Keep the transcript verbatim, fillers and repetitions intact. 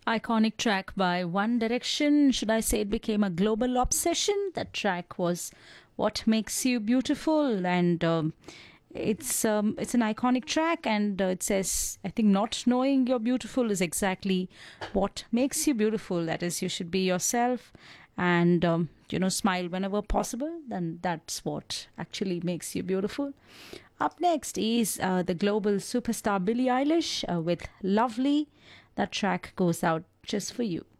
Iconic track by One Direction. Should I say it became a global obsession? That track was What Makes You Beautiful, and um, it's um, it's an iconic track, and uh, it says, I think, not knowing you're beautiful is exactly what makes you beautiful. That is, you should be yourself, and um, you know, smile whenever possible. Then that's what actually makes you beautiful. Up next is uh, the global superstar Billie Eilish uh, with Lovely. That track goes out just for you.